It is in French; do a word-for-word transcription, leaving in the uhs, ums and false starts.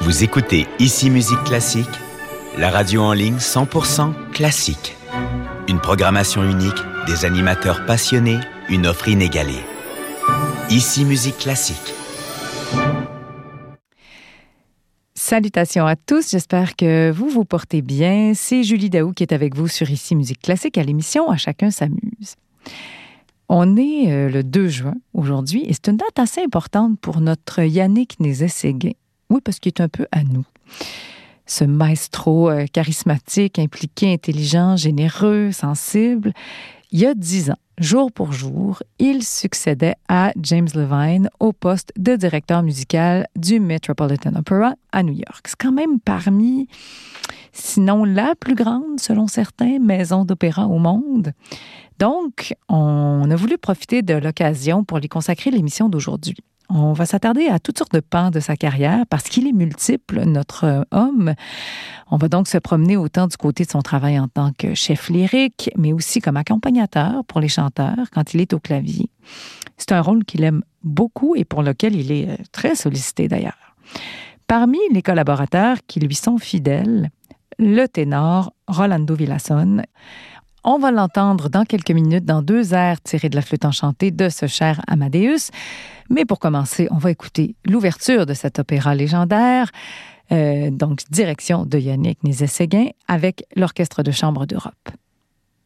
Vous écoutez Ici Musique Classique, la radio en ligne cent pour cent classique. Une programmation unique, des animateurs passionnés, une offre inégalée. Ici Musique Classique. Salutations à tous, j'espère que vous vous portez bien. C'est Julie Daou qui est avec vous sur Ici Musique Classique à l'émission « À chacun s'amuse ». On est euh, le deux juin aujourd'hui et c'est une date assez importante pour notre Yannick Nézet-Séguin. Oui, parce qu'il est un peu à nous. Ce maestro euh, charismatique, impliqué, intelligent, généreux, sensible. Il y a dix ans, jour pour jour, il succédait à James Levine au poste de directeur musical du Metropolitan Opera à New York. C'est quand même parmi, sinon la plus grande, selon certains, maison d'opéra au monde. Donc, on a voulu profiter de l'occasion pour lui consacrer l'émission d'aujourd'hui. On va s'attarder à toutes sortes de pans de sa carrière parce qu'il est multiple, notre homme. On va donc se promener autant du côté de son travail en tant que chef lyrique, mais aussi comme accompagnateur pour les chanteurs quand il est au clavier. C'est un rôle qu'il aime beaucoup et pour lequel il est très sollicité d'ailleurs. Parmi les collaborateurs qui lui sont fidèles, le ténor Rolando Villazón. On va l'entendre dans quelques minutes dans deux airs tirés de la flûte enchantée de ce cher Amadeus. Mais pour commencer, on va écouter l'ouverture de cet opéra légendaire, euh, donc direction de Yannick Nézet-Séguin avec l'Orchestre de chambre d'Europe.